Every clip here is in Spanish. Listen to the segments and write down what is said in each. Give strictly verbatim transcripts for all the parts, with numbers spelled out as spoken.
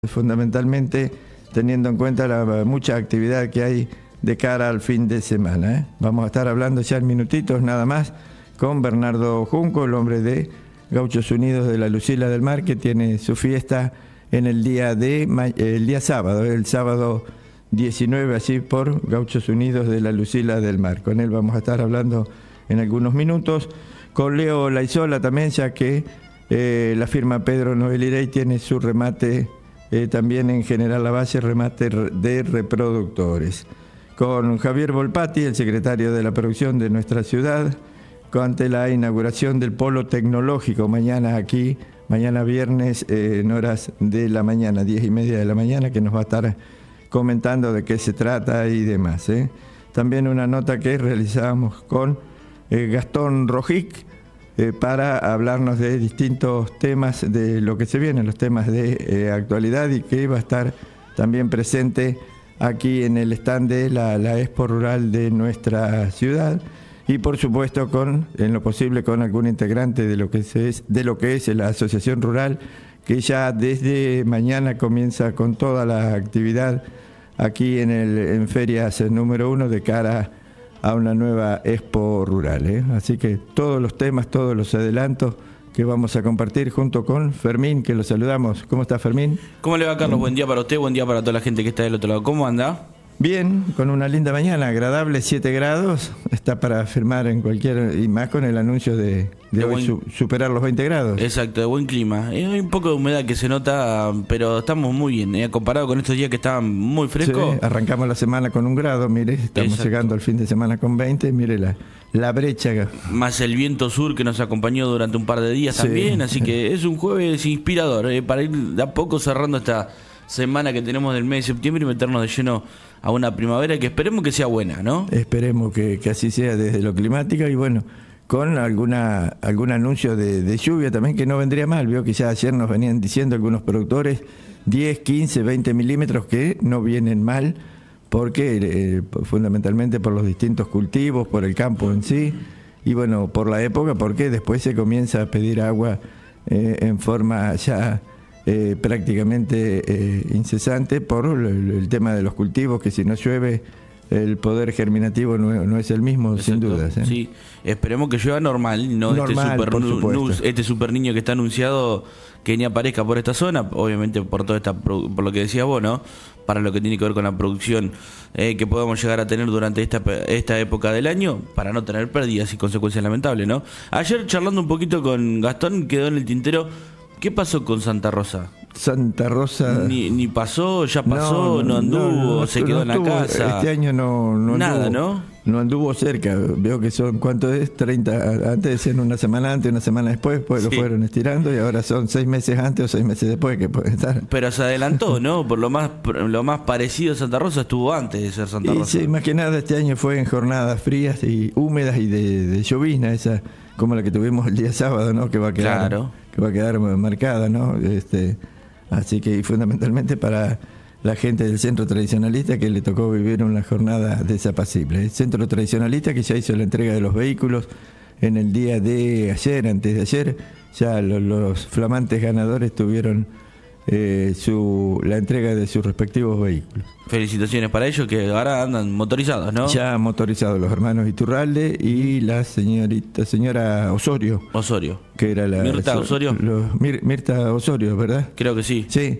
fundamentalmente teniendo en cuenta la mucha actividad que hay de cara al fin de semana, ¿eh? Vamos a estar hablando ya en minutitos nada más con Bernardo Junco, el hombre de Gauchos Unidos de la Lucila del Mar, que tiene su fiesta en el día de el día sábado, el sábado diecinueve, así por Gauchos Unidos de la Lucila del Mar. Con él vamos a estar hablando en algunos minutos. Con Leo Laizola también, ya que eh, la firma Pedro Novelirey tiene su remate eh, también en General Lavalle, remate de reproductores. Con Javier Volpati, el secretario de la producción de nuestra ciudad, ante la inauguración del polo tecnológico mañana aquí, mañana viernes eh, en horas de la mañana, diez y media de la mañana, que nos va a estar comentando de qué se trata y demás, ¿eh? También una nota que realizamos con eh, Gastón Rojic eh, para hablarnos de distintos temas de lo que se viene, los temas de eh, actualidad, y que va a estar también presente aquí en el stand de la, la Expo Rural de nuestra ciudad. Y por supuesto, con, en lo posible, con algún integrante de lo que es, de lo que es la Asociación Rural, que ya desde mañana comienza con toda la actividad aquí en, el, en Ferias número uno de cara a una nueva Expo Rural, ¿eh? Así que todos los temas, todos los adelantos que vamos a compartir junto con Fermín, que lo saludamos. ¿Cómo está, Fermín? ¿Cómo le va, Carlos? Buen día para usted, buen día para toda la gente que está del otro lado. ¿Cómo anda? Bien, con una linda mañana, agradable, siete grados, está para firmar en cualquier, y más con el anuncio de, de, de hoy buen, su, superar los veinte grados. Exacto, de buen clima. Hay un poco de humedad que se nota, pero estamos muy bien, ¿eh? Comparado con estos días que estaban muy frescos. Sí, arrancamos la semana con un grado, mire, estamos Exacto. llegando al fin de semana con veinte, mire la, la brecha. Más el viento sur que nos acompañó durante un par de días sí. también, así que es un jueves inspirador, ¿eh? Para ir de a poco cerrando esta semana que tenemos del mes de septiembre y meternos de lleno a una primavera que esperemos que sea buena, ¿no? Esperemos que, que así sea desde lo climático y bueno, con alguna algún anuncio de, de lluvia también que no vendría mal. Vio que ya ayer nos venían diciendo algunos productores diez, quince, veinte milímetros que no vienen mal porque eh, fundamentalmente por los distintos cultivos, por el campo en sí y bueno, por la época, porque después se comienza a pedir agua eh, en forma ya Eh, prácticamente eh, incesante por el, el tema de los cultivos, que si no llueve el poder germinativo no, no es el mismo. Exacto. Sin dudas, ¿eh? Sí, esperemos que llueva normal, no normal, este, super, nu, este super niño que está anunciado que ni aparezca por esta zona, obviamente por todo esta, por lo que decías vos, ¿no? Para lo que tiene que ver con la producción eh, que podamos llegar a tener durante esta, esta época del año, para no tener pérdidas y consecuencias lamentables, ¿no? Ayer charlando un poquito con Gastón quedó en el tintero. ¿Qué pasó con Santa Rosa? Santa Rosa... Ni, ni pasó, ya pasó, no, no, no anduvo, no, no, se quedó no en la estuvo, casa. Este año no, no Nada, anduvo, ¿no? No anduvo cerca. Veo que son, ¿cuánto es? treinta, antes decían una semana antes, una semana después, pues sí. Lo fueron estirando y ahora son seis meses antes o seis meses después que pueden estar. Pero se adelantó, ¿no? Por lo más lo más parecido a Santa Rosa estuvo antes de ser Santa y Rosa. Sí, más que nada este año fue en jornadas frías y húmedas y de, de llovizna, esa como la que tuvimos el día sábado, ¿no? Que va a quedar... Claro. que va a quedar marcada, ¿no? Este, así que y fundamentalmente para la gente del centro tradicionalista que le tocó vivir una jornada desapacible. El centro tradicionalista que ya hizo la entrega de los vehículos en el día de ayer, antes de ayer, ya los, los flamantes ganadores tuvieron eh, su la entrega de sus respectivos vehículos. Felicitaciones para ellos que ahora andan motorizados, ¿no? Ya motorizados los hermanos Iturralde y la señorita señora Osorio. Osorio. Que era la Mirta so, Osorio. Los, Mir, Mirta Osorio, ¿verdad? Creo que sí. Sí,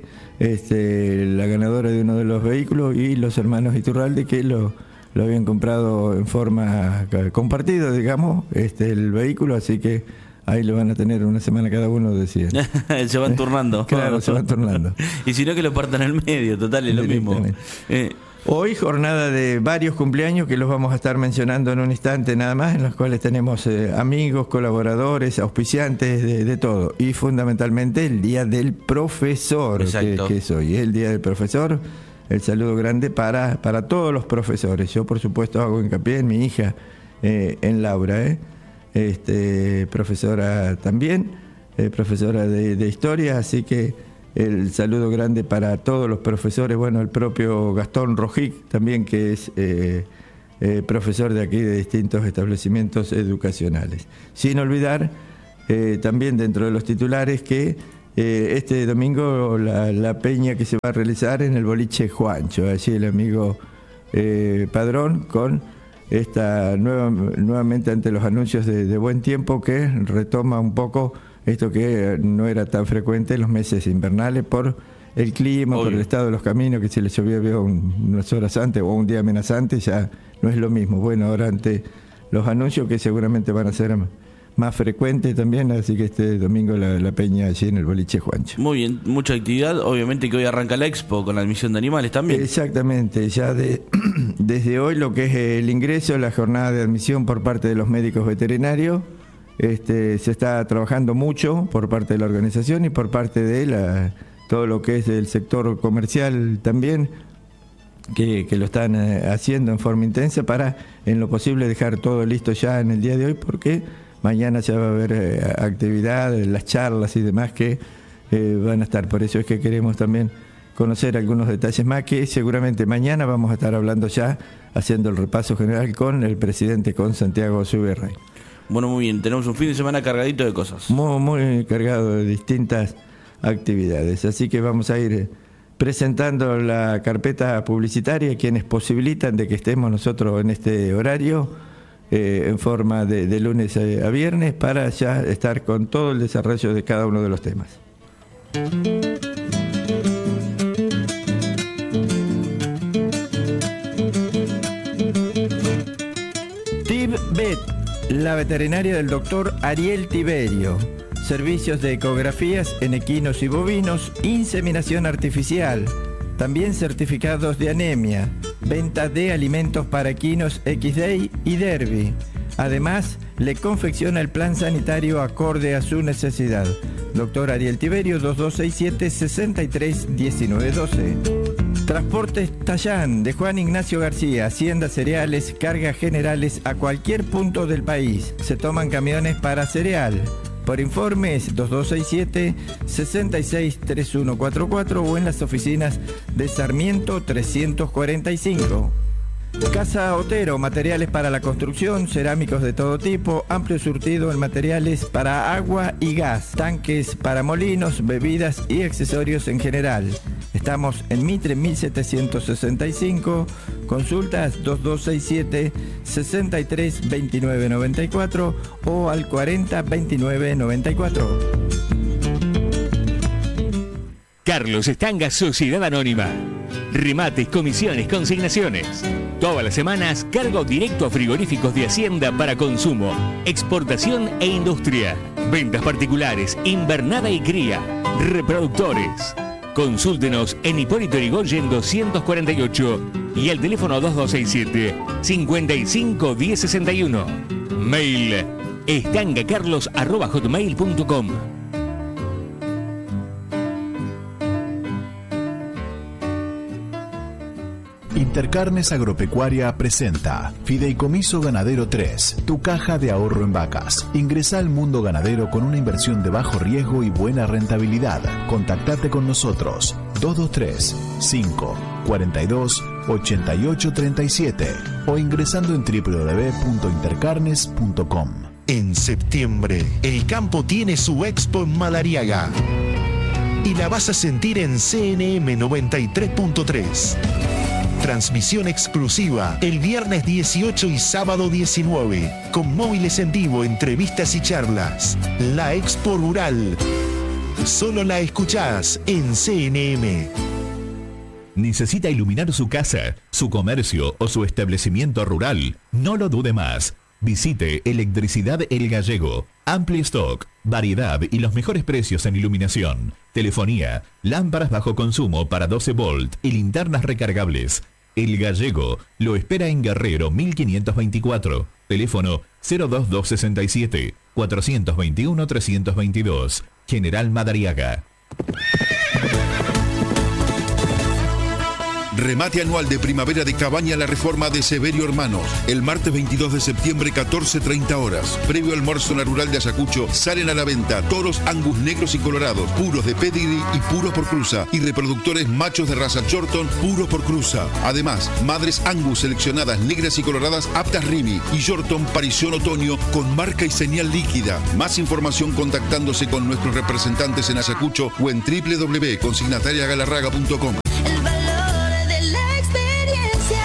este, la ganadora de uno de los vehículos y los hermanos Iturralde que lo, lo habían comprado en forma compartida, digamos, este, el vehículo, así que ahí lo van a tener una semana cada uno, decían. Se van turnando. Claro, se van turnando. Y si no, que lo partan al medio, total, es lo mismo. Eh. Hoy jornada de varios cumpleaños que los vamos a estar mencionando en un instante nada más, en los cuales tenemos eh, amigos, colaboradores, auspiciantes, de, de todo. Y fundamentalmente el Día del Profesor, que, que es hoy. El Día del Profesor, el saludo grande para, para todos los profesores. Yo, por supuesto, hago hincapié en mi hija, eh, en Laura, ¿eh? Este, profesora también, eh, profesora de, de historia, así que el saludo grande para todos los profesores, bueno, el propio Gastón Rojic también, que es eh, eh, profesor de aquí de distintos establecimientos educacionales. Sin olvidar eh, también dentro de los titulares que eh, este domingo la, la peña que se va a realizar en el boliche Juancho, allí el amigo eh, Padrón, con esta nueva, nuevamente ante los anuncios de, de buen tiempo, que retoma un poco esto que no era tan frecuente en los meses invernales por el clima, Obvio. por el estado de los caminos, que si le llovió un, unas horas antes o un día amenazante, ya no es lo mismo. Bueno, ahora ante los anuncios que seguramente van a ser más frecuentes también, así que este domingo la, la peña allí en el boliche Juancho. Muy bien, mucha actividad, obviamente que hoy arranca la expo con la admisión de animales también. Exactamente, ya de, desde hoy lo que es el ingreso, la jornada de admisión por parte de los médicos veterinarios, este, se está trabajando mucho por parte de la organización y por parte de la, todo lo que es el sector comercial también, que, que lo están eh, haciendo en forma intensa para en lo posible dejar todo listo ya en el día de hoy, porque mañana ya va a haber eh, actividad, las charlas y demás que eh, van a estar. Por eso es que queremos también conocer algunos detalles más, que seguramente mañana vamos a estar hablando ya, haciendo el repaso general con el presidente, con Santiago Zuberray. Bueno, muy bien, tenemos un fin de semana cargadito de cosas. Muy, muy cargado de distintas actividades, así que vamos a ir presentando la carpeta publicitaria, quienes posibilitan de que estemos nosotros en este horario, Eh, en forma de, de lunes a viernes, para ya estar con todo el desarrollo de cada uno de los temas. TibVet, la veterinaria del doctor Ariel Tiberio. Servicios de ecografías en equinos y bovinos, inseminación artificial, también certificados de anemia, venta de alimentos para equinos X Day y Derby. Además, le confecciona el plan sanitario acorde a su necesidad. Doctor Ariel Tiberio, dos dos seis siete, seis tres uno nueve uno dos. Transportes Tallán, de Juan Ignacio García, Hacienda Cereales, cargas generales a cualquier punto del país. Se toman camiones para cereal. Por informes dos dos seis siete, seis seis tres uno cuatro cuatro o en las oficinas de Sarmiento trescientos cuarenta y cinco. Casa Otero, materiales para la construcción, cerámicos de todo tipo, amplio surtido en materiales para agua y gas, tanques para molinos, bebidas y accesorios en general. Estamos en Mitre mil setecientos sesenta y cinco, consultas dos dos seis siete, seis tres dos nueve nueve cuatro o al cuarenta veintinueve noventa y cuatro. Carlos Estanga, Sociedad Anónima. Remates, comisiones, consignaciones. Todas las semanas, cargo directo a frigoríficos de Hacienda para consumo, exportación e industria. Ventas particulares, invernada y cría. Reproductores. Consúltenos en Hipólito Yrigoyen doscientos cuarenta y ocho y al teléfono dos dos seis siete, cinco cinco uno cero seis uno. Mail estangacarlos arroba hotmail punto com. Intercarnes Agropecuaria presenta Fideicomiso Ganadero tres, tu caja de ahorro en vacas. Ingresa al mundo ganadero con una inversión de bajo riesgo y buena rentabilidad. Contactate con nosotros dos dos tres, cinco, cuatro dos, ocho ocho tres siete o ingresando en doble u doble u doble u punto intercarnes punto com. En septiembre, el campo tiene su expo en Madariaga y la vas a sentir en C N M noventa y tres punto tres. Transmisión exclusiva el viernes dieciocho y sábado diecinueve, con móviles en vivo, entrevistas y charlas. La Expo Rural. Solo la escuchás en C N M. ¿Necesita iluminar su casa, su comercio o su establecimiento rural? No lo dude más. Visite Electricidad El Gallego. Amplio stock, variedad y los mejores precios en iluminación, telefonía, lámparas bajo consumo para doce volt y linternas recargables. El Gallego lo espera en Guerrero mil quinientos veinticuatro. Teléfono cero dos dos seis siete, cuatro dos uno, tres dos dos. General Madariaga. Remate anual de primavera de Cabaña La Reforma de Severio Hermanos. El martes veintidós de septiembre, catorce treinta horas. Previo almuerzo en la rural de Ayacucho, salen a la venta toros Angus negros y colorados, puros de pedigree y puros por cruza. Y reproductores machos de raza Shorton, puros por cruza. Además, madres Angus seleccionadas negras y coloradas aptas Rimi y Shorton Parición Otoño con marca y señal líquida. Más información contactándose con nuestros representantes en Ayacucho o en doble u doble u doble u punto consignataria galarraga punto com. El valor de la experiencia.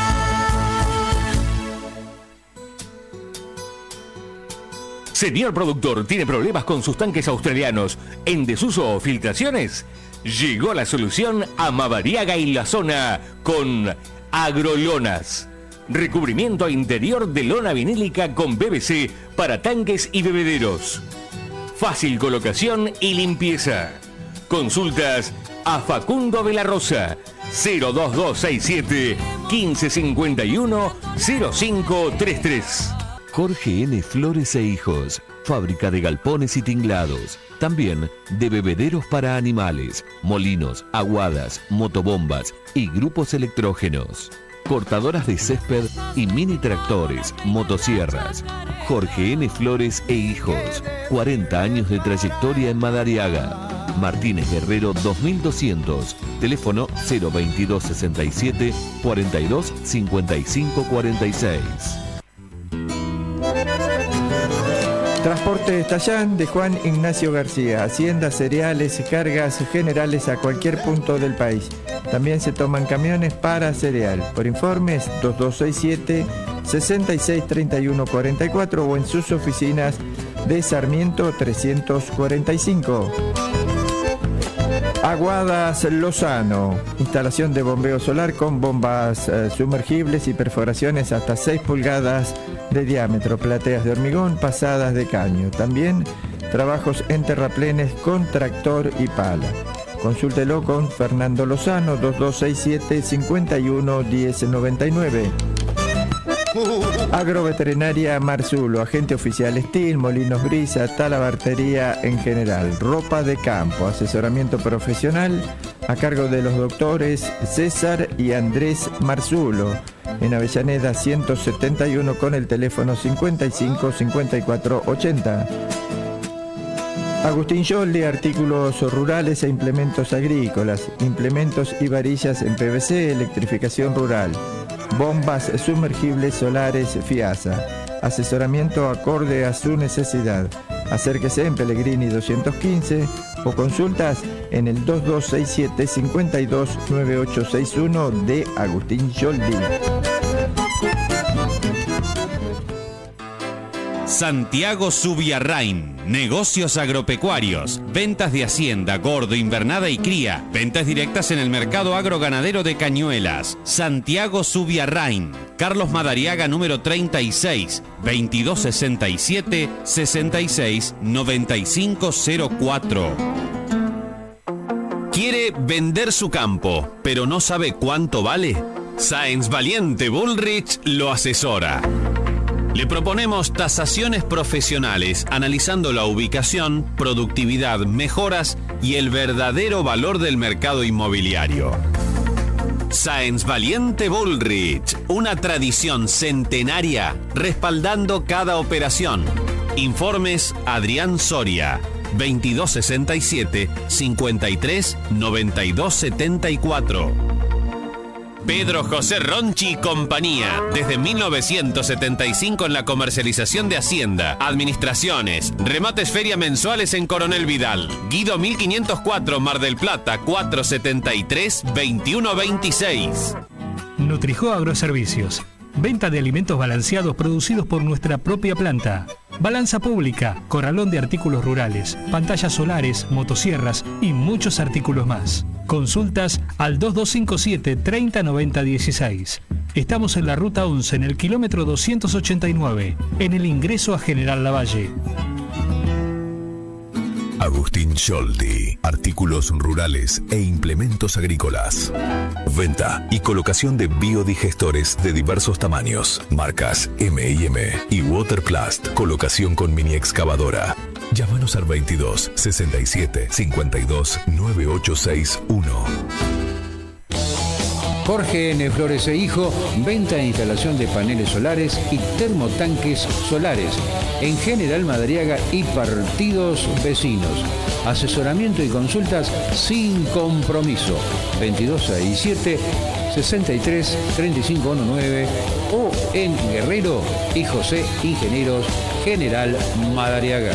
Señor productor, ¿tiene problemas con sus tanques australianos en desuso o filtraciones? Llegó la solución a Madariaga y la zona con Agrolonas. Recubrimiento interior de lona vinílica con P V C para tanques y bebederos. Fácil colocación y limpieza. Consultas a Facundo de la Rosa, cero dos dos seis siete, quince cincuenta y uno, cero cinco treinta y tres. Jorge N. Flores e Hijos, fábrica de galpones y tinglados, también de bebederos para animales, molinos, aguadas, motobombas y grupos electrógenos. Cortadoras de césped y mini tractores, motosierras. Jorge N. Flores e Hijos, cuarenta años de trayectoria en Madariaga. Martínez Guerrero dos mil doscientos, teléfono cero veintidós sesenta y siete, cuarenta y dos, cincuenta y cinco cuarenta y seis. Transporte Estallán de Juan Ignacio García. Hacienda, cereales, cargas generales a cualquier punto del país. También se toman camiones para cereal. Por informes, dos dos seis siete, sesenta y seis treinta y uno cuarenta y cuatro o en sus oficinas de Sarmiento trescientos cuarenta y cinco. Aguadas Lozano, instalación de bombeo solar con bombas eh, sumergibles y perforaciones hasta seis pulgadas de diámetro, plateas de hormigón pasadas de caño. También trabajos en terraplenes con tractor y pala. Consúltelo con Fernando Lozano, dos dos seis siete, cincuenta y uno, diez noventa y nueve. Agroveterinaria Marzulo, agente oficial Estil, Molinos Brisa, talabartería en general, ropa de campo, asesoramiento profesional a cargo de los doctores César y Andrés Marzulo, en Avellaneda ciento setenta y uno con el teléfono cincuenta y cinco, cincuenta y cuatro, ochenta. Agustín Yoldi, artículos rurales e implementos agrícolas, implementos y varillas en P V C, electrificación rural. Bombas sumergibles solares FIASA. Asesoramiento acorde a su necesidad. Acérquese en Pellegrini doscientos quince o consultas en el dos dos seis siete, cincuenta y dos, noventa y ocho sesenta y uno de Agustín Yoldi. Santiago Subiarrain, negocios agropecuarios, ventas de hacienda, gordo, invernada y cría, ventas directas en el mercado agroganadero de Cañuelas. Santiago Subiarrain, Carlos Madariaga número treinta y seis, veintidós sesenta y siete, sesenta y seis, noventa y cinco cero cuatro. ¿Quiere vender su campo, pero no sabe cuánto vale? Sáenz Valiente Bullrich lo asesora. Le proponemos tasaciones profesionales, analizando la ubicación, productividad, mejoras y el verdadero valor del mercado inmobiliario. Sáenz Valiente Bullrich, una tradición centenaria respaldando cada operación. Informes Adrián Soria, veintidós sesenta y siete, cincuenta y tres, noventa y dos setenta y cuatro. Pedro José Ronchi y compañía, desde mil novecientos setenta y cinco en la comercialización de Hacienda, administraciones, remates feria mensuales en Coronel Vidal. Guido mil quinientos cuatro, Mar del Plata, cuatrocientos setenta y tres, veintiuno veintiséis. Nutrijo Agroservicios, venta de alimentos balanceados producidos por nuestra propia planta. Balanza pública, corralón de artículos rurales, pantallas solares, motosierras y muchos artículos más. Consultas al dos dos cinco siete, treinta, noventa, dieciséis. Estamos en la ruta once, en el kilómetro doscientos ochenta y nueve, en el ingreso a General Lavalle. Agustín Yoldi, artículos rurales e implementos agrícolas. Venta y colocación de biodigestores de diversos tamaños, marcas eme y eme y Waterplast, colocación con mini excavadora. Llámanos al veintidós, sesenta y siete, cincuenta y dos, noventa y ocho sesenta y uno. Jorge N. Flores e Hijo, venta e instalación de paneles solares y termotanques solares. En General Madariaga y partidos vecinos. Asesoramiento y consultas sin compromiso. veintidós sesenta y siete, sesenta y tres, treinta y cinco diecinueve o en Guerrero y José Ingenieros General Madariaga.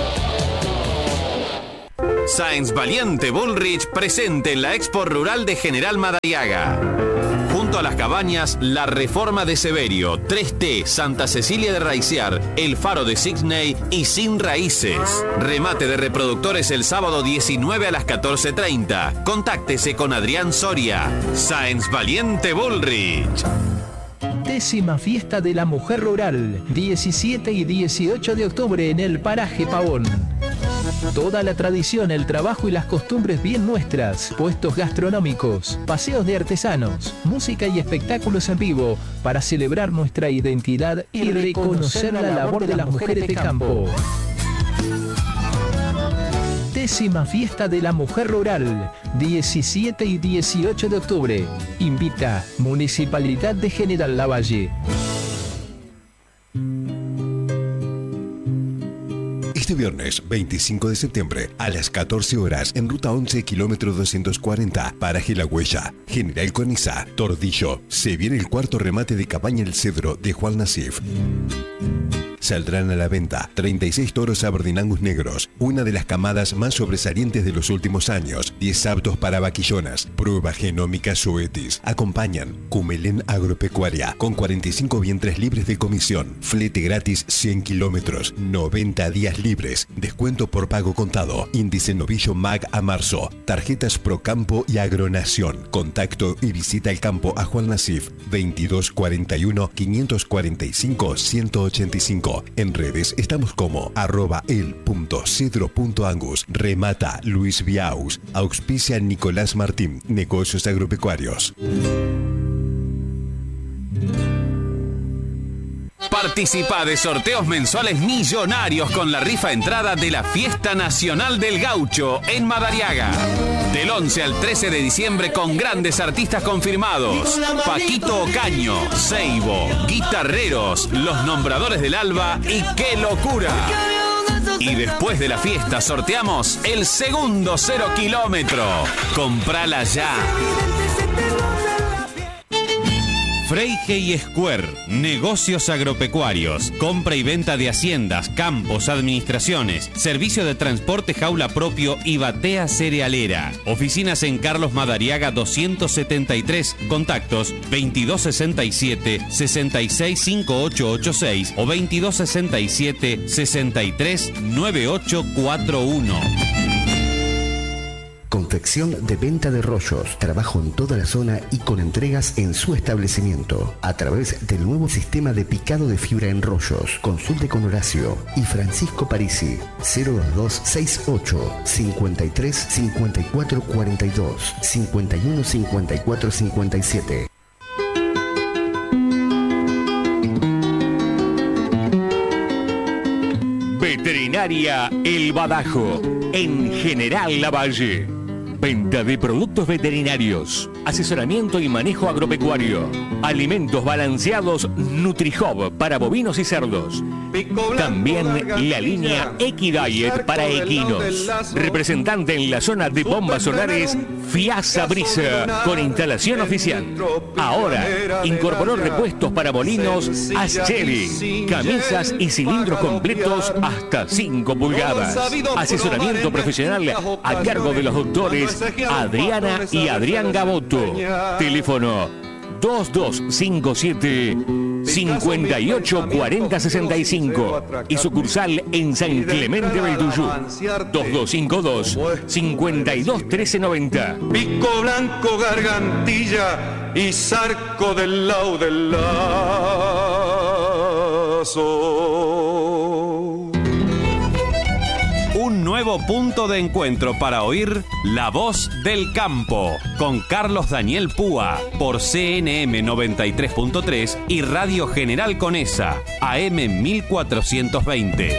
Sáenz Valiente Bullrich presente en la Expo Rural de General Madariaga. Junto a las cabañas, la Reforma de Severio, tres T, Santa Cecilia de Raicear, el Faro de Sixney y Sin Raíces. Remate de reproductores el sábado diecinueve a las catorce treinta. Contáctese con Adrián Soria. Sáenz Valiente Bullrich. Décima Fiesta de la Mujer Rural, diecisiete y dieciocho de octubre en el Paraje Pavón. Toda la tradición, el trabajo y las costumbres bien nuestras, puestos gastronómicos, paseos de artesanos, música y espectáculos en vivo para celebrar nuestra identidad y reconocer la labor de las mujeres de campo. Décima Fiesta de la Mujer Rural, diecisiete y dieciocho de octubre. Invita Municipalidad de General Lavalle. Este viernes veinticinco de septiembre a las catorce horas en ruta once, kilómetro doscientos cuarenta, paraje La Huella, General Coniza, Tordillo. Se viene el cuarto remate de Cabaña El Cedro de Juan Nasif. Saldrán a la venta treinta y seis toros Aberdeen Angus negros, una de las camadas más sobresalientes de los últimos años, diez aptos para vaquillonas, prueba genómica Zoetis. Acompañan Cumelén Agropecuaria, con cuarenta y cinco vientres libres de comisión, flete gratis cien kilómetros, noventa días libres, descuento por pago contado, índice novillo M A G a marzo, tarjetas Procampo y Agronación. Contacto y visita el campo a Juan Nasif, veintidós cuarenta y uno, quinientos cuarenta y cinco, ciento ochenta y cinco. En redes estamos como arroba el punto cedro punto angus. Remata Luis Viaus. Auspicia Nicolás Martín. Negocios agropecuarios. Participa de sorteos mensuales millonarios con la rifa entrada de la Fiesta Nacional del Gaucho en Madariaga. Del once al trece de diciembre con grandes artistas confirmados. Paquito Ocaño, Seibo, Guitarreros, Los Nombradores del Alba y ¡Qué Locura! Y después de la fiesta sorteamos el segundo cero kilómetro. Comprala ya. Freige y Square, negocios agropecuarios, compra y venta de haciendas, campos, administraciones, servicio de transporte jaula propio y batea cerealera. Oficinas en Carlos Madariaga doscientos setenta y tres, contactos veintidós sesenta y siete, sesenta y seis, cincuenta y ocho ochenta y seis o veintidós sesenta y siete, sesenta y tres, noventa y ocho cuarenta y uno. Confección de venta de rollos. Trabajo en toda la zona y con entregas en su establecimiento. A través del nuevo sistema de picado de fibra en rollos. Consulte con Horacio y Francisco Parisi. cero dos dos seis ocho, cincuenta y tres, cincuenta y cuatro cuarenta y dos, cincuenta y uno, cincuenta y cuatro cincuenta y siete. Veterinaria El Badajo, en General Lavalle. Venta de productos veterinarios, asesoramiento y manejo agropecuario, alimentos balanceados NutriHub para bovinos y cerdos. También la línea Equidiet para equinos. Representante en la zona de bombas solares, Fiasa Brisa, con instalación oficial. Ahora incorporó repuestos para molinos Ascheli, camisas y cilindros completos hasta cinco pulgadas. Asesoramiento profesional a cargo de los doctores Adriana y Adrián Gaboto. Teléfono dos dos cinco siete, cinco ocho cuatro cero seis cinco y sucursal en San Clemente Belduyú. dos dos cinco dos, cinco dos uno tres nueve cero. Pico blanco, gargantilla y zarco del lao del lazo. Un nuevo punto de encuentro para oír La Voz del Campo con Carlos Daniel Púa por C N M noventa y tres punto tres y Radio General Conesa A M mil cuatrocientos veinte.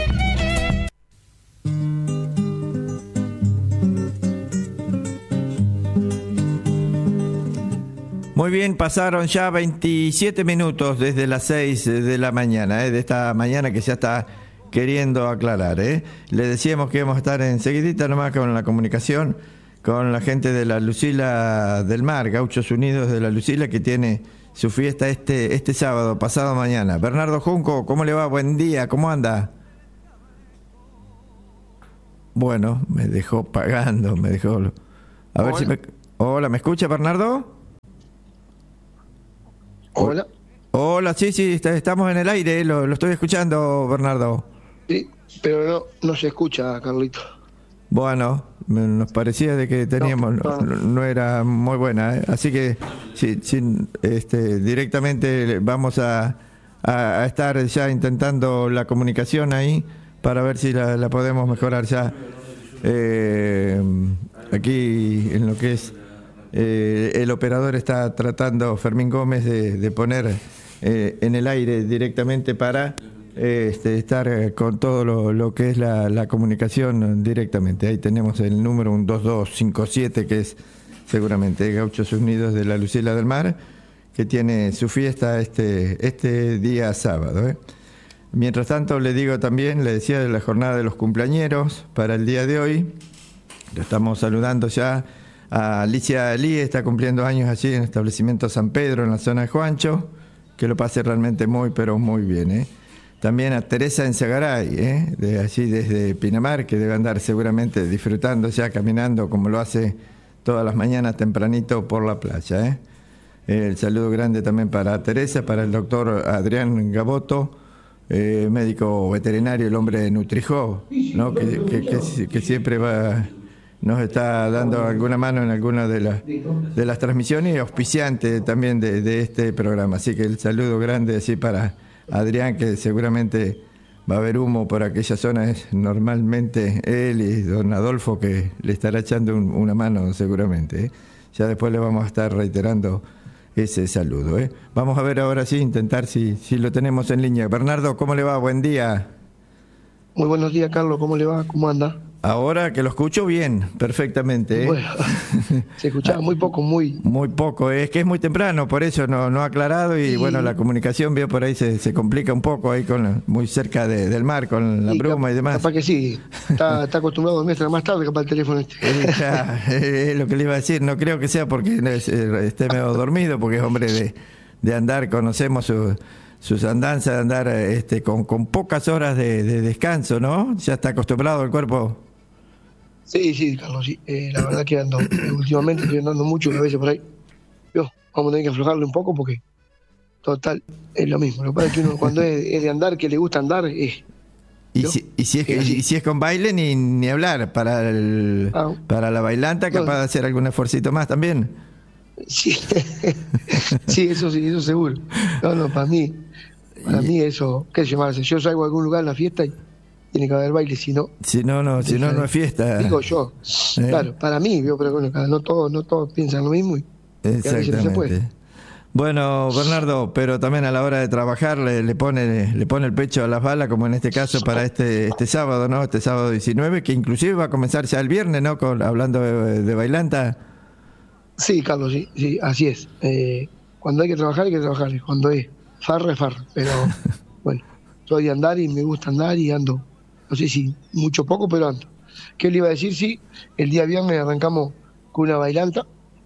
Muy bien, pasaron ya veintisiete minutos desde las seis de la mañana, ¿eh? de esta mañana que ya está queriendo aclarar. ¿eh? Le decíamos que íbamos a estar enseguidita nomás con la comunicación con la gente de la Lucila del Mar, Gauchos Unidos de la Lucila, que tiene su fiesta este, este sábado, pasado mañana. Bernardo Junco, ¿cómo le va? Buen día, ¿cómo anda? Bueno, me dejó pagando, me dejó... A Hola. ver si me... Hola, ¿me escucha, Bernardo? Hola. Hola, sí, sí, está- estamos en el aire, lo, lo estoy escuchando, Bernardo. Sí, pero no, no se escucha, Carlito. Bueno, me- nos parecía de que teníamos, no, no- no era muy buena, ¿eh? Así que sí, sí, este, directamente vamos a, a- a estar ya intentando la comunicación ahí para ver si la, la podemos mejorar ya eh, aquí en lo que es eh, el operador está tratando, Fermín Gómez, de, de poner eh, en el aire directamente para eh, este, estar eh, con todo lo, lo que es la, la comunicación directamente. Ahí tenemos el número un dos dos cinco siete, que es seguramente Gauchos Unidos de la Lucila del Mar, que tiene su fiesta este, este día sábado. ¿eh? Mientras tanto, le digo también, le decía de la jornada de los cumpleañeros para el día de hoy. Lo estamos saludando ya a Alicia Lee, está cumpliendo años allí en el establecimiento San Pedro, en la zona de Juancho, que lo pase realmente muy, pero muy bien. ¿eh? También a Teresa Enzagaray, ¿eh? de allí desde Pinamar, que debe andar seguramente disfrutando ya, caminando como lo hace todas las mañanas tempranito por la playa. ¿eh? El saludo grande también para Teresa, para el doctor Adrián Gaboto, eh, médico veterinario, el hombre de Nutrijó, ¿no? que, que, que, que siempre va, nos está dando alguna mano en alguna de, la, de las transmisiones y auspiciante también de, de este programa. Así que el saludo grande así para Adrián, que seguramente va a haber humo por aquella zona. Es normalmente él y don Adolfo que le estará echando un- una mano seguramente. ¿eh? Ya después le vamos a estar reiterando ese saludo. ¿eh? Vamos a ver ahora sí, intentar si, si lo tenemos en línea. Bernardo, ¿cómo le va? Buen día. Muy buenos días, Carlos. ¿Cómo le va? ¿Cómo anda? Ahora que lo escucho bien, perfectamente. ¿eh? Bueno, se escuchaba muy poco, muy... Muy poco, es que es muy temprano, por eso no, no ha aclarado y Sí. bueno, la comunicación veo por ahí se, se complica un poco ahí con la- muy cerca de- del mar, con la Sí, bruma cap- y demás. Capaz que sí. Está, está acostumbrado a dormir hasta más tarde, capaz el teléfono este. Eh, ya, eh, es lo que le iba a decir, no creo que sea porque es- eh, esté medio dormido, porque es hombre de, de andar, conocemos su- sus andanzas, de andar eh, este, con, con pocas horas de, de descanso, ¿no? Ya está acostumbrado el cuerpo. Sí, sí, Carlos, sí. Eh, la verdad que ando, eh, últimamente estoy andando mucho, a veces por ahí. Yo, vamos a tener que aflojarle un poco porque, total, es lo mismo. Lo que pasa es que uno cuando es, es de andar, que le gusta andar, es... Y si, y, si es, que- y si es con baile, ni, ni hablar. Para, el, Ah. para la bailanta, capaz de hacer algún esfuercito más también. Sí, sí, eso sí, eso seguro. No, no, para mí, para mí eso, qué sé yo, si yo salgo a algún lugar en la fiesta y tiene que haber baile, si no, Si no, no, si no, no es fiesta. digo yo. Eh. Claro, para mí, yo, pero bueno, cada- no todos, no todos piensan lo mismo y, y a veces no se puede. Exactamente. Bueno, Bernardo, pero también a la hora de trabajar le, le pone le pone el pecho a las balas, como en este caso para este este sábado, ¿no? Este sábado diecinueve, que inclusive va a comenzar ya el viernes, ¿no? Con, hablando de, de bailanta. Sí, Carlos, sí, sí, así es. Eh, cuando hay que trabajar, hay que trabajar. y Cuando es farra, es farra. Pero bueno, soy de andar y me gusta andar y ando. No sé si mucho o poco, pero ando. ¿Qué le iba a decir? Sí, el día viernes arrancamos con una bailanta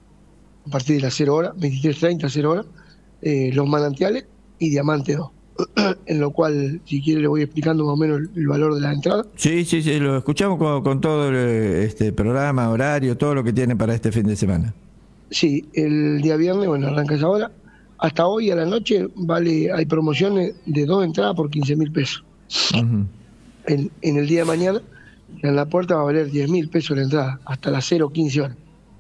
a partir de las cero horas, veintitrés treinta, cero horas, eh, Los Manantiales y Diamante dos. En lo cual, si quiere, le voy explicando más o menos el, el valor de la entrada. Sí, sí, sí, lo escuchamos con, con todo el, este programa, horario, todo lo que tiene para este fin de semana. Sí, el día viernes, bueno, arranca esa hora. Hasta hoy a la noche vale, hay promociones de dos entradas por quince mil pesos. Ujú. En, en el día de mañana, en la puerta va a valer diez mil pesos la entrada, hasta las cero quince horas.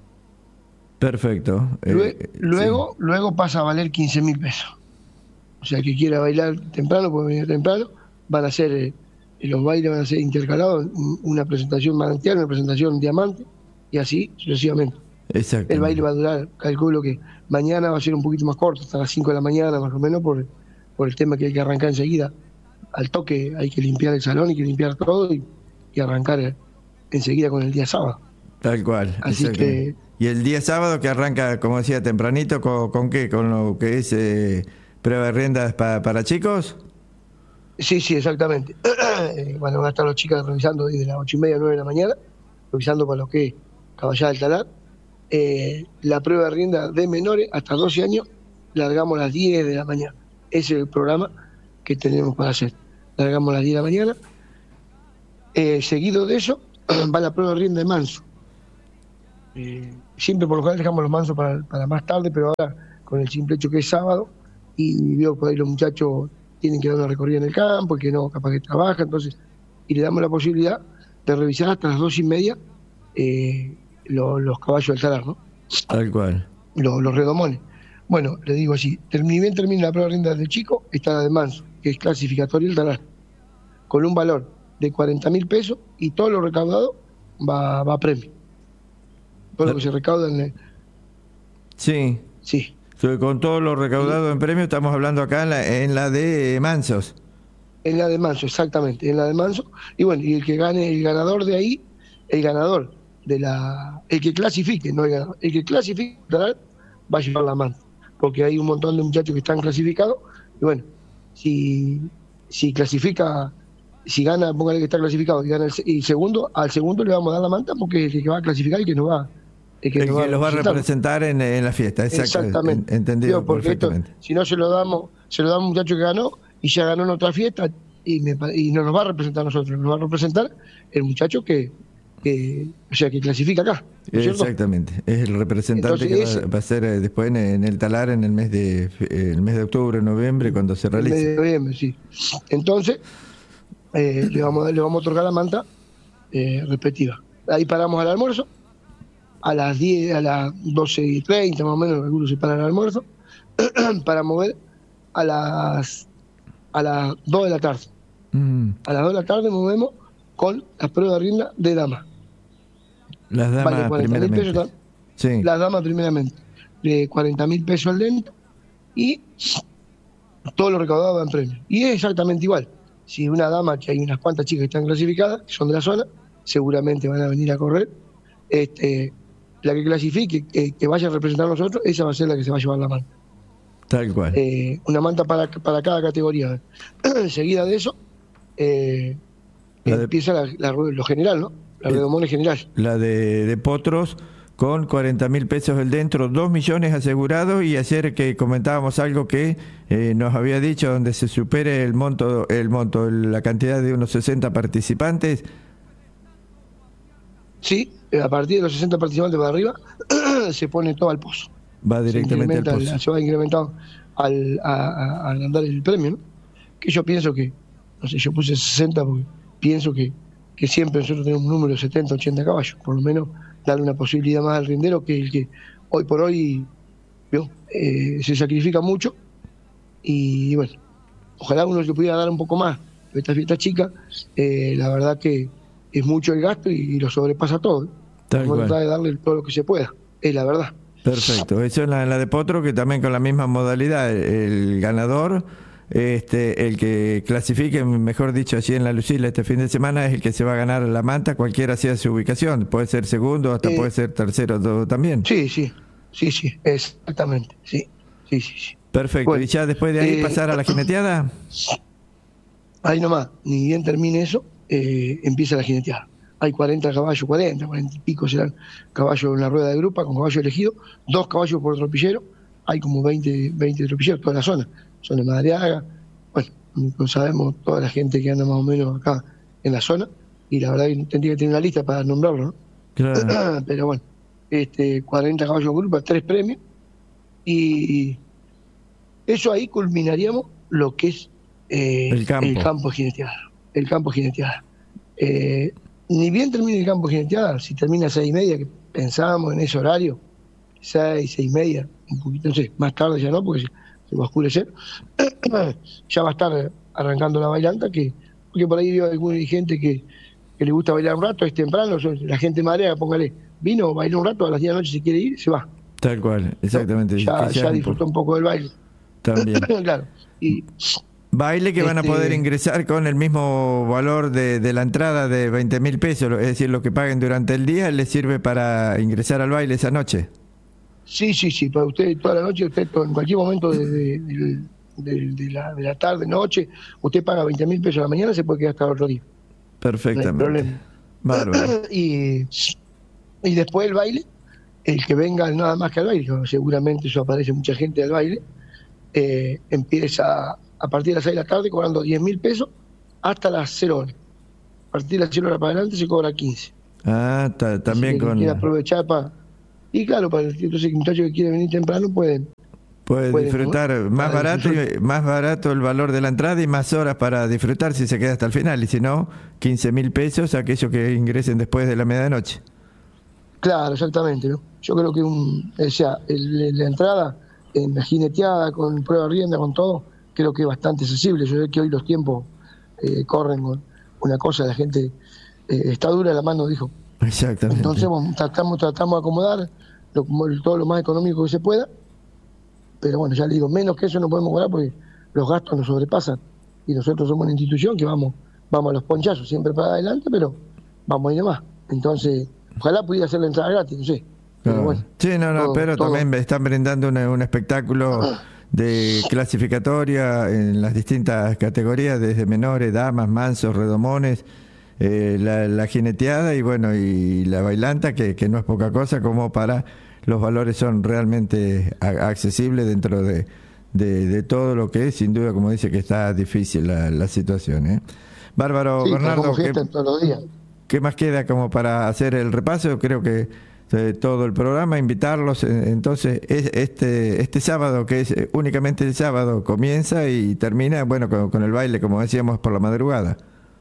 Perfecto. Lue- Eh, luego, luego pasa a valer quince mil pesos. O sea, que quiera bailar temprano, puede venir temprano. Van a ser, eh, los bailes van a ser intercalados, un- una presentación manantial, una presentación diamante, y así sucesivamente. Exacto. El baile va a durar, calculo que mañana va a ser un poquito más corto, hasta las cinco de la mañana más o menos, por, por el tema que hay que arrancar enseguida. Al toque hay que limpiar el salón, hay que limpiar todo y, y arrancar eh, enseguida con el día sábado. Tal cual. Así que... Y el día sábado que arranca, como decía, tempranito, ¿con, con qué? ¿Con lo que es eh, prueba de riendas pa, para chicos? Sí, sí, exactamente. eh, bueno, van a estar los chicos revisando desde las ocho y media a nueve de la mañana, revisando para lo que es caballada del talar. Eh, la prueba de rienda de menores hasta doce años, largamos a las diez de la mañana. Ese es el programa que tenemos para hacer. Largamos a las diez de la mañana. Eh, seguido de eso, va la prueba de rienda de manso. Eh, siempre por lo general dejamos los mansos para, para más tarde, pero ahora con el simple hecho que es sábado y veo por ahí los muchachos tienen que dar una recorrida en el campo y que no, capaz que trabaja, entonces, y le damos la posibilidad de revisar hasta las dos y media eh, lo, los caballos del talar, ¿no? Tal cual. Los, los redomones. Bueno, le digo así, ni bien termina la prueba de rienda del chico, está la de manso, que es clasificatorio del talar, con un valor de cuarenta mil pesos y todo lo recaudado va, va a premio. Todo lo que se recauda en el... Sí. Sí. Con todo lo recaudado sí. en premio, estamos hablando acá en la, en la de Mansos. En la de Manso, exactamente, en la de Manso. Y bueno, y el que gane, el ganador de ahí, el ganador de la... El que clasifique, no el ganador, el que clasifique va a llevar la manta. Porque hay un montón de muchachos que están clasificados. Y bueno, si, si clasifica... Si gana, póngale que está clasificado y gana el, y segundo, al segundo le vamos a dar la manta porque es el que va a clasificar y que nos va, el que, el nos que va los va a representar en, en la fiesta. Exacto, exactamente. Entendido. Digo, porque perfectamente. Esto, si no se lo damos, se lo damos a un muchacho que ganó y ya ganó en otra fiesta y, me, y no nos va a representar a nosotros, nos va a representar el muchacho que, que o sea, que clasifica acá. ¿No es exactamente, cierto? Es el representante. Entonces, que va, ese, va a ser eh, después en, en el talar en el mes de eh, el mes de octubre, noviembre, cuando se realice. El mes de noviembre, sí. Entonces Eh, le, vamos, le vamos a otorgar la manta eh, respectiva. Ahí paramos al almuerzo, a las diez, a las doce y treinta más o menos, algunos se paran al almuerzo, para mover a las a las dos de la tarde. Mm. A las dos de la tarde movemos con la prueba de rienda de damas. Las damas vale primeramente. Pesos, sí. Las damas primeramente. De cuarenta mil pesos al dentro y todo lo recaudado va en premio. Y es exactamente igual. Si una dama, que hay unas cuantas chicas que están clasificadas, que son de la zona, seguramente van a venir a correr. Este, la que clasifique, que, que vaya a representar a nosotros, esa va a ser la que se va a llevar la manta. Tal cual. Eh, una manta para, para cada categoría. Enseguida de eso, eh, la de, empieza la, la, lo general, ¿no? La redomone general. La de, de potros, con cuarenta mil pesos el dentro, dos millones asegurados, y ayer que comentábamos algo que eh, nos había dicho, donde se supere el monto, el monto, la cantidad de unos sesenta participantes. Sí, a partir de los sesenta participantes para arriba se pone todo al pozo. Va directamente al pozo. El, se va incrementado al, a, a, al andar el premio, ¿no? Que yo pienso que, no sé, yo puse sesenta porque pienso que, que siempre nosotros tenemos un número de setenta, ochenta caballos, por lo menos darle una posibilidad más al rindero que el que hoy por hoy ¿vio? Eh, se sacrifica mucho y bueno, ojalá uno le pudiera dar un poco más. Esta fiesta chica, eh, la verdad que es mucho el gasto y, y lo sobrepasa todo. Vamos a tratar de darle todo lo que se pueda, es la verdad. Perfecto, eso es la, la de potro, que también con la misma modalidad, el, el ganador, este, el que clasifique, mejor dicho, allí en la Lucila este fin de semana, es el que se va a ganar la manta, cualquiera sea su ubicación, puede ser segundo, hasta eh, puede ser tercero todo también. Sí, sí, sí, sí, exactamente, sí, sí, sí. sí. Perfecto, bueno, y ya después de ahí eh, pasar a la jineteada. Ahí nomás, ni bien termine eso, eh, empieza la jineteada. Hay cuarenta caballos, cuarenta, cuarenta y pico serán caballos en la rueda de grupa, con caballos elegidos, dos caballos por tropillero, hay como veinte, veinte tropilleros, toda la zona, zona de Madariaga, bueno, sabemos toda la gente que anda más o menos acá en la zona, y la verdad que tendría que tener una lista para nombrarlo, ¿no? Claro. Pero bueno, este, cuarenta caballos por grupa, tres premios, y eso ahí culminaríamos lo que es eh, el campo, el campo jineteada, el campo jineteada. Eh, ni bien termine el campo jineteada, si termina a seis y media, que pensábamos en ese horario, seis, seis y media, un poquito, no sé, más tarde ya no, porque se, se va a oscurecer, ya va a estar arrancando la bailanta, que porque por ahí veo alguna gente que, que le gusta bailar un rato, es temprano, la gente madrea, póngale, vino, bailó un rato, a las diez de la noche si quiere ir, se va. Tal cual, exactamente. Ya, ya disfrutó un poco del baile. También. Claro. Y Baile que van a Este- poder ingresar con el mismo valor de, de la entrada de veinte mil pesos, es decir, lo que paguen durante el día les sirve para ingresar al baile esa noche. Sí, sí, sí, para usted toda la noche, usted to- en cualquier momento de, de- de- de- de la, de la tarde, noche, usted paga veinte mil pesos a la mañana, se puede quedar hasta el otro día. Perfectamente. No hay problema. Bárbaro. y, y después el baile, el que venga nada más que al baile, que seguramente eso aparece mucha gente al baile, eh, empieza a partir de las seis de la tarde cobrando diez mil pesos hasta las cero horas. A partir de las cero horas para adelante se cobra quince. Ah, ta- también Así que con... quiere aprovechar para... Y claro, para el entonces, muchachos que quieren venir temprano pueden... Puede pueden, disfrutar ¿no? más Para barato disfrutar. y, más barato el valor de la entrada y más horas para disfrutar si se queda hasta el final, y si no, quince mil pesos aquellos que ingresen después de la medianoche. Claro, exactamente, ¿no? Yo creo que un, o sea, el- la entrada en la jineteada, con prueba de rienda, con todo, creo que es bastante accesible. Yo sé que hoy los tiempos eh, corren con una cosa, la gente eh, está dura la mano, dijo. Exactamente. Entonces bueno, tratamos, tratamos de acomodar lo- todo lo más económico que se pueda, pero bueno, ya le digo, menos que eso no podemos cobrar porque los gastos nos sobrepasan y nosotros somos una institución que vamos vamos a los ponchazos siempre para adelante, pero vamos ahí nomás. Entonces, ojalá pudiera hacer la entrada gratis, no sé. Pero bueno, Sí, no, no, todo- pero todo- también me están brindando una- un espectáculo de clasificatoria en las distintas categorías, desde menores, damas, mansos, redomones, eh, la, la jineteada y bueno, y la bailanta, que, que no es poca cosa, como para los valores son realmente a- accesibles dentro de, de, de todo lo que es, sin duda, como dice, que está difícil la, la situación, ¿eh? Bárbaro, sí, Bernardo, como ¿qué, fiesta todos los días. qué más queda como para hacer el repaso? Creo que eh, todo el programa, invitarlos, eh, entonces es, este este sábado, que es eh, únicamente el sábado, comienza y termina, bueno, con, con el baile, como decíamos, por la madrugada.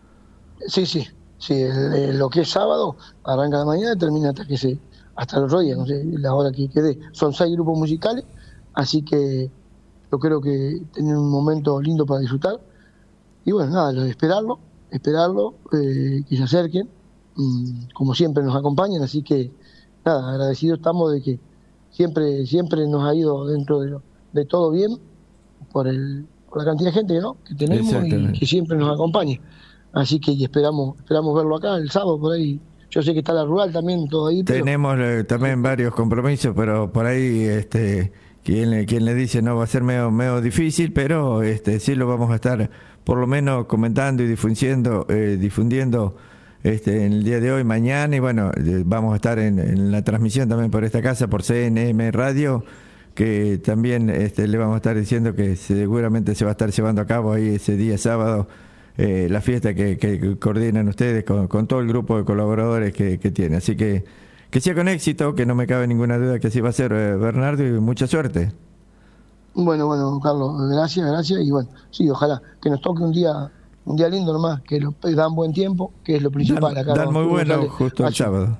Sí, sí, sí, el- el- lo que es sábado arranca la mañana y termina hasta que se hasta el otro día, no sé, la hora que quede. Son seis grupos musicales, así que yo creo que tienen un momento lindo para disfrutar. Y bueno, nada, lo de esperarlo, esperarlo, eh, que se acerquen, mm, como siempre nos acompañan, así que nada, agradecidos estamos de que siempre siempre nos ha ido dentro de, lo- de todo bien por el por la cantidad de gente, ¿no?, que tenemos y Exactamente. que siempre nos acompaña. Así que y esperamos esperamos verlo acá el sábado por ahí. Yo sé que está la rural también, todo ahí, pero Tenemos eh, también varios compromisos, pero por ahí este quien, le- quien le dice no va a ser medio, medio difícil, pero este sí lo vamos a estar por lo menos comentando y difundiendo, eh, difundiendo este, en el día de hoy, mañana, y bueno, eh, vamos a estar en, en la transmisión también por esta casa, por C N M Radio, que también este, le vamos a estar diciendo que seguramente se va a estar llevando a cabo ahí ese día sábado, eh, la fiesta que, que coordinan ustedes con, con todo el grupo de colaboradores que, que tiene. Así que que sea con éxito, que no me cabe ninguna duda que así va a ser, eh, Bernardo, y mucha suerte. bueno, bueno, Carlos, gracias, gracias, y bueno, sí, ojalá que nos toque un día un día lindo nomás, que lo, dan buen tiempo, que es lo principal acá. Dan muy Uno bueno sale- justo el Ay, sábado.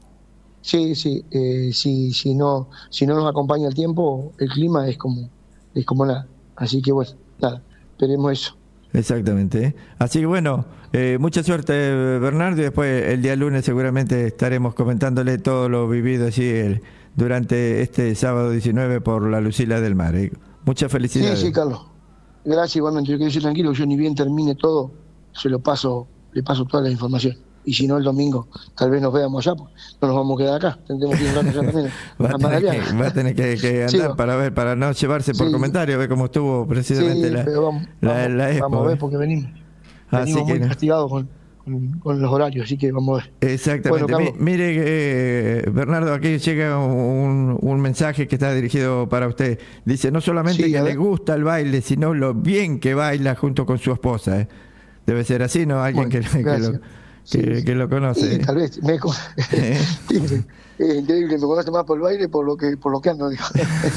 Sí, sí, eh, sí, si no si no nos acompaña el tiempo, el clima es como es como nada. Así que bueno, nada, esperemos eso. Exactamente. ¿eh? Así que bueno, eh, mucha suerte, Bernardo, y después el día lunes seguramente estaremos comentándole todo lo vivido allí el- durante este sábado diecinueve por la Lucila del Mar. ¿eh? Muchas felicidades. Sí, sí, Carlos. Gracias igualmente. Yo quiero decir tranquilo, yo ni bien termine todo, se lo paso, le paso toda la información. Y si no, el domingo tal vez nos veamos allá, pues no nos vamos a quedar acá. Tendremos que ir un rato allá también. Va a a tener Madariaga. que, va a tener que, que Sí, andar va. para ver, para no llevarse por Sí. comentario, ver cómo estuvo precisamente Sí, la, pero vamos, la, vamos, la expo, vamos a ver ¿eh? porque venimos, Así venimos muy que- castigados con, con, con los horarios, así que vamos a ver. Exactamente. Bueno, Mi- Carlos. Mire, eh, Bernardo, aquí llega un, un mensaje que está dirigido para usted. Dice, no solamente Sí, que a le ver. gusta el baile, sino lo bien que baila junto con su esposa. ¿eh? Debe ser así, ¿no? Alguien Bueno, que, que gracias. lo, que, que lo conoce. Sí, ¿eh? tal vez. Me, co- Sí, es increíble, me conoce más por el baile por lo que por lo que ando. Digo.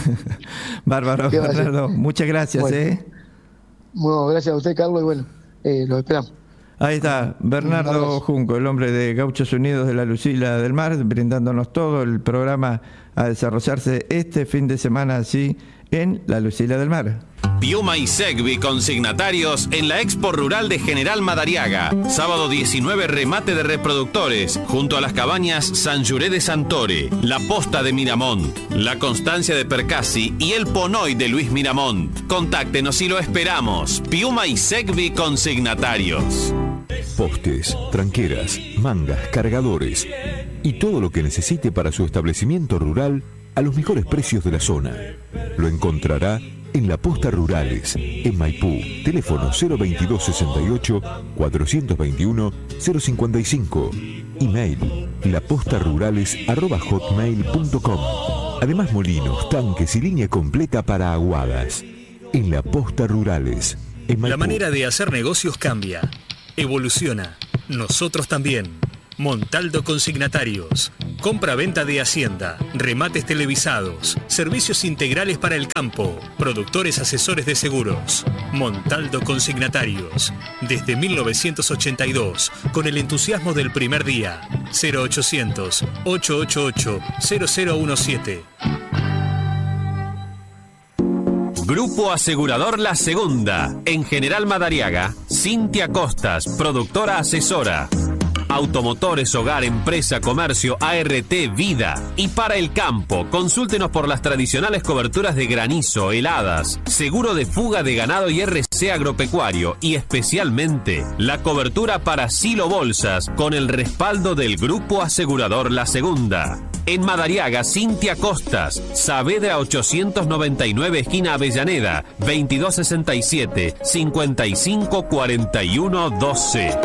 Bárbaro, ¿Qué va a hacer? Bernardo. Muchas gracias. Bueno. ¿eh? Bueno, gracias a usted, Carlos, y bueno, eh, los esperamos. Ahí está, Un Bernardo abrazo. Junco, el hombre de Gauchos Unidos de la Lucila del Mar, brindándonos todo el programa a desarrollarse este fin de semana así en la Lucila del Mar. Piuma y Segvi consignatarios en la Expo Rural de General Madariaga. Sábado diecinueve, remate de reproductores junto a las cabañas San Lluré de Santore, La Posta de Miramont, La Constancia de Percassi y El Ponoy de Luis Miramont. Contáctenos y lo esperamos. Piuma y Segvi consignatarios. Postes, tranqueras, mangas, cargadores y todo lo que necesite para su establecimiento rural a los mejores precios de la zona. Lo encontrará en La Posta Rurales, en Maipú. Teléfono cero veintidós sesenta y ocho, cuatrocientos veintiuno, cero cincuenta y cinco. Email lapostarurales arroba hotmail punto com. Además, molinos, tanques y línea completa para aguadas. En La Posta Rurales, en Maipú. La manera de hacer negocios cambia, evoluciona. Nosotros también. Montaldo Consignatarios. Compra-venta de hacienda, remates televisados, servicios integrales para el campo, productores asesores de seguros. Montaldo Consignatarios. Desde mil novecientos ochenta y dos, con el entusiasmo del primer día. cero ochocientos, ochocientos ochenta y ocho, cero cero diecisiete. Grupo Asegurador La Segunda. En General Madariaga, Cintia Costas, productora asesora. Automotores, hogar, empresa, comercio, A R T, vida. Y para el campo, consúltenos por las tradicionales coberturas de granizo, heladas, seguro de fuga de ganado y R C agropecuario. Y especialmente, la cobertura para silo bolsas con el respaldo del Grupo Asegurador La Segunda. En Madariaga, Cintia Costas, Saavedra ochocientos noventa y nueve, esquina Avellaneda, veintidós sesenta y siete, cincuenta y cinco cuarenta y uno doce.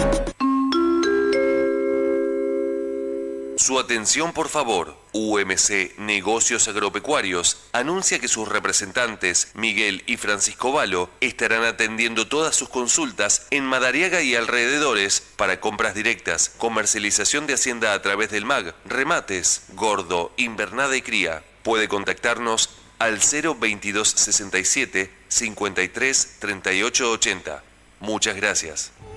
Su atención, por favor. U M C Negocios Agropecuarios anuncia que sus representantes, Miguel y Francisco Valo, estarán atendiendo todas sus consultas en Madariaga y alrededores para compras directas, comercialización de hacienda a través del M A G, remates, gordo, invernada y cría. Puede contactarnos al cero veintidós sesenta y siete, cincuenta y tres, treinta y ocho ochenta. Muchas gracias.